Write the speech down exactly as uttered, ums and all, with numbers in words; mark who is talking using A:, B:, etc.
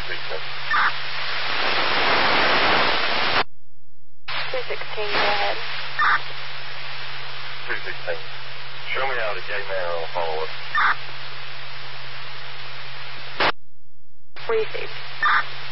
A: sixteen.
B: two sixteen, go ahead.
A: two sixteen. Show me out at gate man or I'll follow up.
B: Received.